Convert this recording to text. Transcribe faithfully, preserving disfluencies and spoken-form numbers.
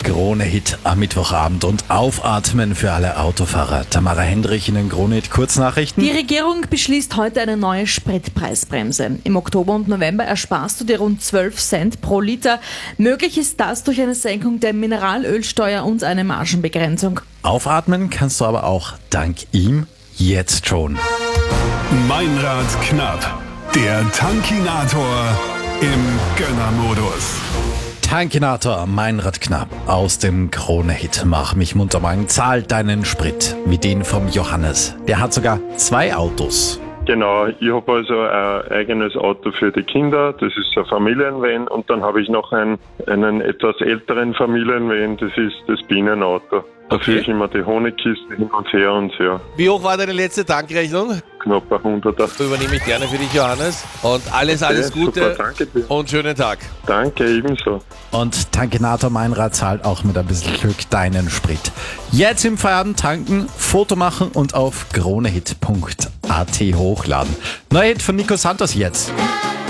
Krone-Hit am Mittwochabend und aufatmen für alle Autofahrer. Tamara Hendrich in den Krone-Hit Kurznachrichten. Die Regierung beschließt heute eine neue Spritpreisbremse. Im Oktober und November ersparst du dir rund zwölf Cent pro Liter. Möglich ist das durch eine Senkung der Mineralölsteuer und eine Margenbegrenzung. Aufatmen kannst du aber auch dank ihm jetzt schon. Meinrad knapp, der Tankinator im Gönnermodus. Tankinator, Meinrad knapp aus dem Krone-Hit. Mach mich munter, Mann. Zahl deinen Sprit, wie den vom Johannes. Der hat sogar zwei Autos. Genau, ich habe also ein eigenes Auto für die Kinder, das ist ein Familienvan, und dann habe ich noch einen, einen etwas älteren Familienvan, das ist das Bienenauto. Da Okay. führe ich immer die Honigkiste hin und her und her. Wie hoch war deine letzte Tankrechnung? Knapp ein Hunderter. So übernehme ich gerne für dich, Johannes. Und alles, alles Okay, Gute super, danke dir. und schönen Tag. Danke, ebenso. Und Tankinator Meinrad zahlt auch mit ein bisschen Glück deinen Sprit. Jetzt im Feierabend tanken, Foto machen und auf kronehit punkt at hochladen. Neuer Hit von Nico Santos jetzt.